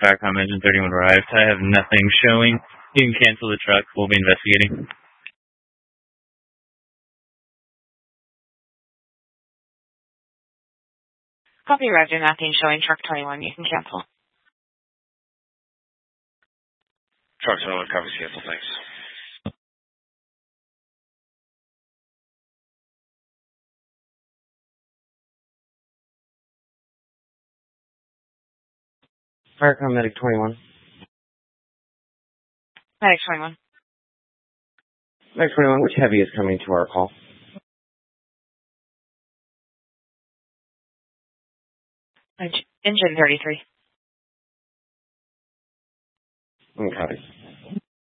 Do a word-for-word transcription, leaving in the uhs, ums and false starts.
Firecom Engine thirty-one arrived. I have nothing showing. You can cancel the truck. We'll be investigating. Copy, Roger. Nothing showing. Truck twenty-one. You can cancel. Truck twenty-one, copy, cancel. Thanks. Firecom Medic twenty-one. Medic twenty-one. Medic twenty-one, which heavy is coming to our call? Engine thirty-three. Copy.